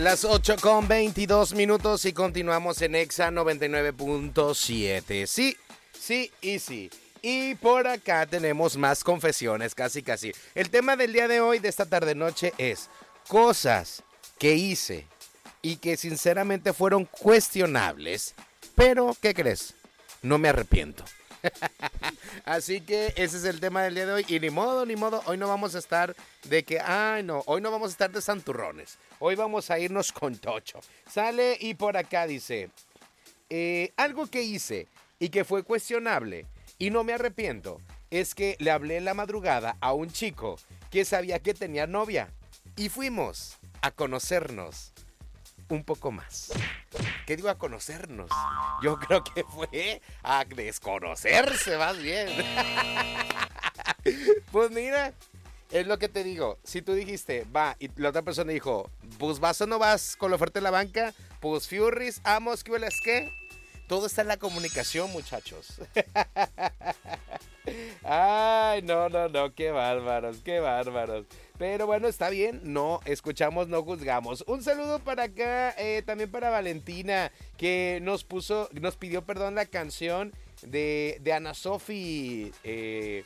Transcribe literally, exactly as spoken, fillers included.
Las ocho con veintidós minutos y continuamos en Exa noventa y nueve punto siete. Sí, sí y sí. Y por acá tenemos más confesiones, casi casi. El tema del día de hoy, de esta tarde noche, es cosas que hice y que sinceramente fueron cuestionables. Pero, ¿qué crees? No me arrepiento. Así que ese es el tema del día de hoy. Y ni modo, ni modo, hoy no vamos a estar de que, ay no, hoy no vamos a estar de santurrones. Hoy vamos a irnos con tocho. Sale y por acá dice, eh, algo que hice y que fue cuestionable y no me arrepiento, es que le hablé en la madrugada a un chico que sabía que tenía novia y fuimos a conocernos un poco más. ¿Qué digo a conocernos? Yo creo que fue a desconocerse más bien. Pues mira, es lo que te digo. Si tú dijiste, va, y la otra persona dijo, pues vas o no vas con la oferta en la banca, pues Furries, amos, ¿qué hueles qué? Todo está en la comunicación, muchachos. Ay, no, no, no, qué bárbaros, qué bárbaros. Pero bueno, está bien, no escuchamos, no juzgamos. Un saludo para acá, eh, también para Valentina, que nos puso, nos pidió, perdón, la canción de, de Ana Sofi, eh,